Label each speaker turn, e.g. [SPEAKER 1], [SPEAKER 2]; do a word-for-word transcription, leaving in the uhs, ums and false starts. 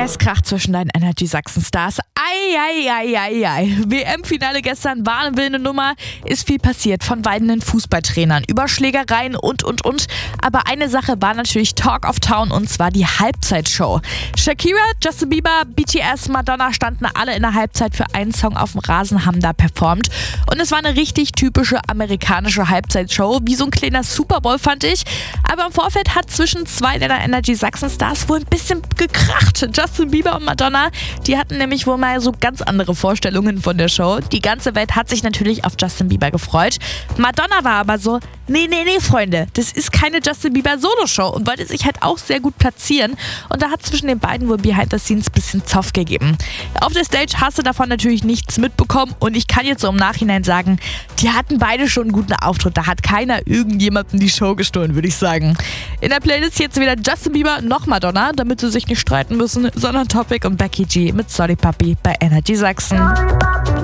[SPEAKER 1] Es kracht zwischen deinen Energy Sachsen Stars. Eieieiei. W M-Finale gestern war eine wilde Nummer. Ist viel passiert, von weinenden Fußballtrainern über Schlägereien und, und, und. Aber eine Sache war natürlich Talk of Town, und zwar die Halbzeitshow. Shakira, Justin Bieber, B T S, Madonna standen alle in der Halbzeit für einen Song auf dem Rasen, haben da performt. Und es war eine richtig typische amerikanische Halbzeitshow, wie so ein kleiner Super Bowl, fand ich. Aber im Vorfeld hat zwischen zwei deiner Energy Sachsen Stars wohl ein bisschen gekracht. Justin Bieber und Madonna, die hatten nämlich wohl mal so ganz andere Vorstellungen von der Show. Die ganze Welt hat sich natürlich auf Justin Bieber gefreut. Madonna war aber so, nee, nee, nee, Freunde, das ist keine Justin Bieber Solo-Show, und wollte sich halt auch sehr gut platzieren. Und da hat zwischen den beiden wohl behind the scenes ein bisschen Zoff gegeben. Auf der Stage hast du davon natürlich nichts mitbekommen, und ich kann jetzt so im Nachhinein sagen, die hatten beide schon einen guten Auftritt. Da hat keiner irgendjemandem die Show gestohlen, würde ich sagen. In der Playlist jetzt weder Justin Bieber noch Madonna, damit sie sich nicht streiten müssen, sondern Topic und Becky G mit Sorry Papi bei Energy Sachsen.